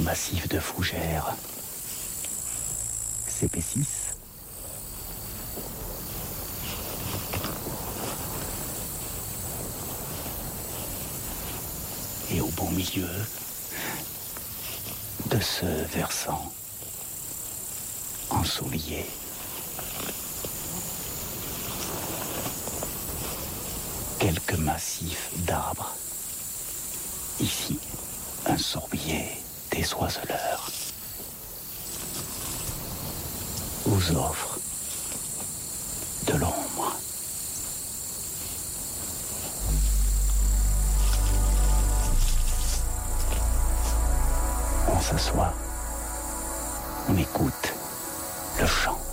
massifs de fougères s'épaississent. Et au beau milieu de ce versant ensoleillé, quelques massifs d'arbres. Ici, un sourbier des oiseleurs vous offre de l'ombre. On s'assoit, on écoute le chant.